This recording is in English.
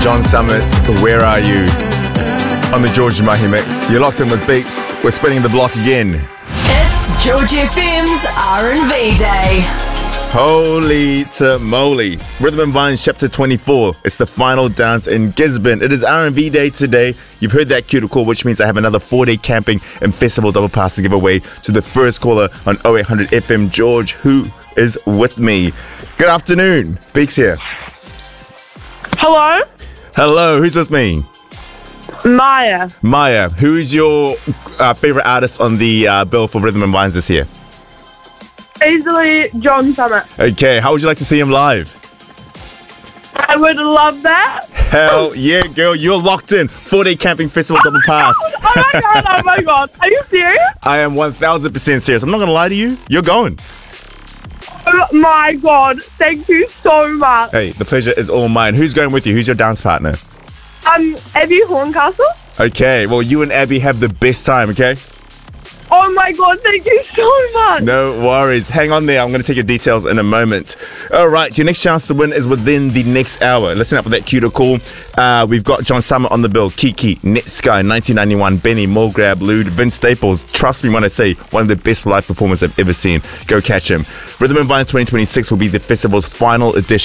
John Summit, Where Are You? On the George Mahi Mix. You're locked in with Beaks. We're spinning the block again. It's George FM's R&V Day. Holy moly. Rhythm and Vines chapter 24. It's the final dance in Gisborne. It is R&V Day today. You've heard that cue to call, which means I have another 4-day camping and festival double pass to give away to the first caller on 0800 FM. George, who is with me? Good afternoon. Beaks here. Hello? Hello, who's with me? Maya. Maya, who is your favorite artist on the bill for Rhythm and Vines this year? Easily John Summit. Okay, how would you like to see him live? I would love that. Hell yeah, girl, you're locked in. 4-day camping festival double pass. Oh my god. Are you serious? I am 1000% serious. I'm not going to lie to you. You're going. Oh my god. Thank you so much. Hey, the pleasure is all mine. Who's going with you? Who's your dance partner? Abby Horncastle. Okay, well, you and Abby have the best time, okay? Oh my god, thank you so much. No worries. Hang on there. I'm going to take your details in a moment. All right, your next chance to win is within the next hour. Listen up with that cue to call. We've got John Summit on the bill, Kiki, Netsky, 1991, Benny, Mulgrab, Lude, Vince Staples. Trust me when I say one of the best live performers I've ever seen. Go catch him. Rhythm and Vines 2026 will be the festival's final edition.